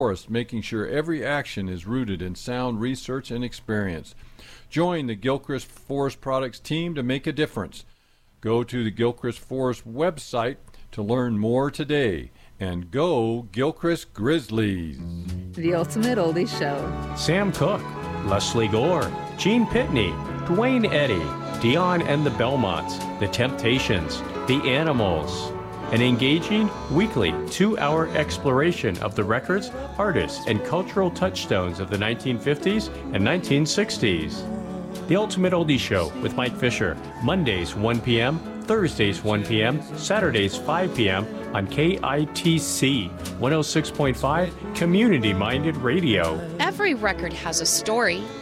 Forest, making sure every action is rooted in sound research and experience. Join the Gilchrist Forest Products team to make a difference. Go to the Gilchrist Forest website to learn more today. And go Gilchrist Grizzlies! The Ultimate Oldie Show. Sam Cooke, Leslie Gore, Gene Pitney, Dwayne Eddy, Dion and the Belmonts, The Temptations, The Animals. An engaging, weekly, 2-hour exploration of the records, artists, and cultural touchstones of the 1950s and 1960s. The Ultimate Oldie Show with Mike Fisher, Mondays 1 p.m., Thursdays 1 p.m., Saturdays 5 p.m. on KITC 106.5 Community-Minded Radio. Every record has a story.